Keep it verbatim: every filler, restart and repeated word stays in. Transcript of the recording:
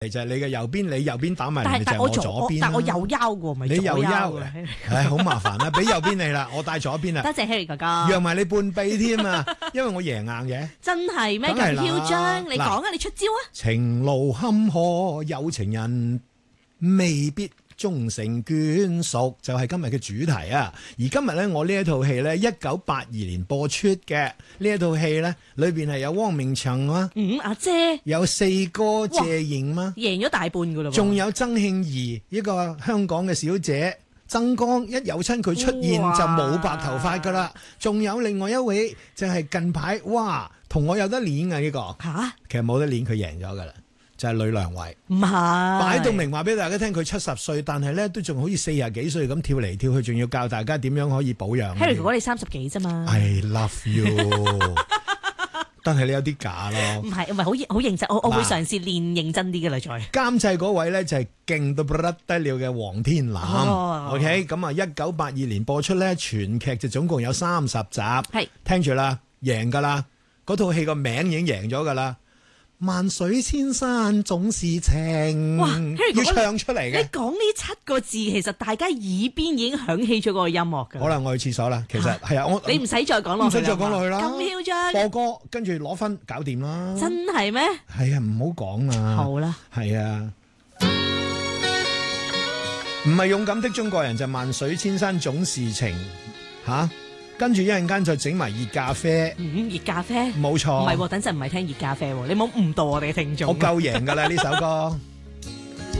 就係你嘅右邊，你右邊打埋嚟就係但係但係我左邊啦。 但我右腰喎，咪你右左腰嘅，唉，好麻煩啦，俾右邊你啦，我帶左邊啦。 多謝 Harry 哥哥， 讓埋你半臂添啊，因為我贏硬嘅。 真係咩咁梗係啦囂張？你講啊，你出招啊！ 情路坎坷，有情人未必終成眷屬，就係今日嘅主題啊！而今日咧，我呢一套戲咧，一九八二年播出嘅呢一套戲咧，裏邊係有汪明荃啦， 嗯，阿姐有四哥謝賢啦， 贏咗大半噶啦， 仲有曾慶儀一個香港嘅小姐。曾江一有親佢出現哇就冇白頭髮噶啦，仲有另外一位就係近排哇同我有得練嘅呢個， 吓其實冇得練佢贏咗噶啦，就係呂良偉。 唔係擺到明話俾大家聽，佢七十歲，但係咧都仲好似四廿幾歲咁跳嚟跳去，仲要教大家點樣可以保養。 Harry 哥哥你三十幾啫嘛？ I love you， 但係你有啲假咯。 唔係唔係好好認真，我我會嘗試練認真啲嘅啦，再監製嗰位咧就係勁到不得了嘅黃天藍。 哦 OK， 咁啊一九八二年播出咧，全劇就總共有三十集。 係聽住啦，贏噶啦，嗰套戲個名已經贏咗噶啦。萬水千山總是情， 哇，Harry 哥要哥唱出嚟嘅。 你講呢七個字，其實大家耳邊已經響起咗個音樂㗎。 可能我去廁所啦，其實係啊，我你唔使再講落去啦， 唔使再講落去啦。 咁囂張， 播歌跟住攞分搞掂啦。 真係咩？ 係啊，唔好講啊。 好啦， 係啊，唔係勇敢的中國人就萬水千山總是情吓，跟住一陣間就整埋熱咖啡， 嗯，熱咖啡， 冇錯。 唔係喎，等陣唔係聽熱咖啡喎，你冇誤導我哋嘅聽眾。 我夠贏㗎啦呢首歌。